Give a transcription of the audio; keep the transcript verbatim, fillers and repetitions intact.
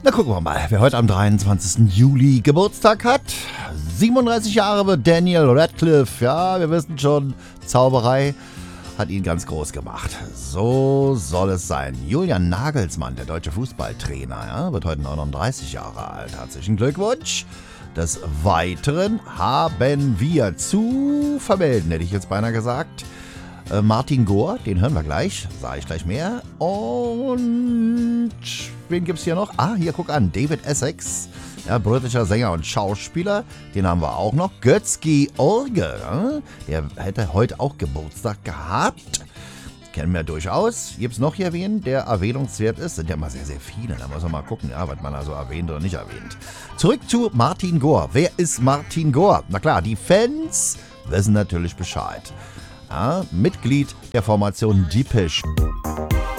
Na, gucken wir mal, wer heute am dreiundzwanzigsten Juli Geburtstag hat. siebenunddreißig Jahre wird Daniel Radcliffe. Ja, wir wissen schon, Zauberei hat ihn ganz groß gemacht. So soll es sein. Julian Nagelsmann, der deutsche Fußballtrainer, ja, wird heute neununddreißig Jahre alt. Herzlichen Glückwunsch. Des Weiteren haben wir zu vermelden, hätte ich jetzt beinahe gesagt, äh, Martin Gore, den hören wir gleich, sage ich gleich mehr. Und wen gibt es hier noch? Ah, hier, guck an, David Essex, ja, britischer Sänger und Schauspieler, den haben wir auch noch. Götz-G Orge, ja, der hätte heute auch Geburtstag gehabt. Kennen wir durchaus. Gibt es noch hier wen, der erwähnungswert ist? Sind ja mal sehr, sehr viele. Da muss man mal gucken, ja, was man also erwähnt oder nicht erwähnt. Zurück zu Martin Gore. Wer ist Martin Gore? Na klar, die Fans wissen natürlich Bescheid. Ja, Mitglied der Formation Depeche.